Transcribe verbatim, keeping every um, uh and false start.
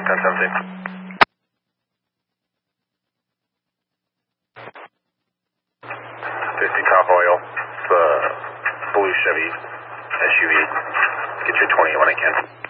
ten seventeen. fifty top oil. It's a blue Chevy S U V. Get you twenty when I can.